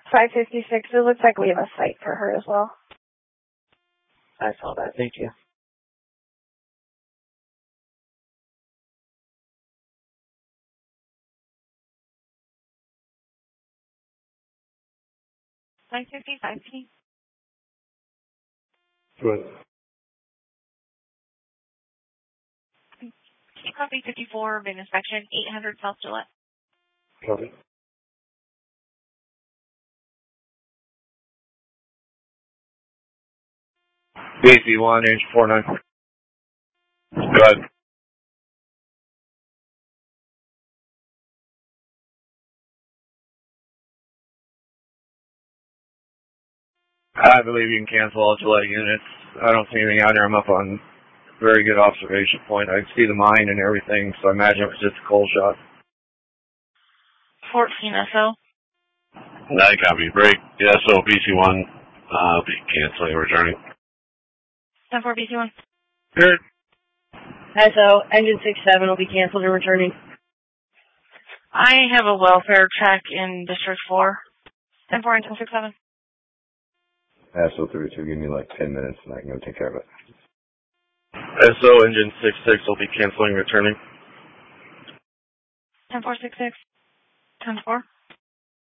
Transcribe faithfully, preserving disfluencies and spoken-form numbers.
five fifty-six, it looks like we have a site for her as well. I saw that. Thank you. five fifty-five P. Good. Copy fifty-four, main inspection, eight hundred South Gillette. Copy. B C one, inch four nine. Go ahead. I believe you can cancel all Gillette units. I don't see anything out here. I'm up on a very good observation point. I see the mine and everything, so I imagine it was just a cold shot. fourteen S O. That copy. Break. Yeah, so B C one, uh, be canceling, returning. ten four B C one. Good. S O, engine six seven will be canceled and returning. I have a welfare check in District four. ten four, engine six seven. S O thirty-two, give me like ten minutes and I can go take care of it. S O engine six six will be canceling, returning. ten four six six. ten four.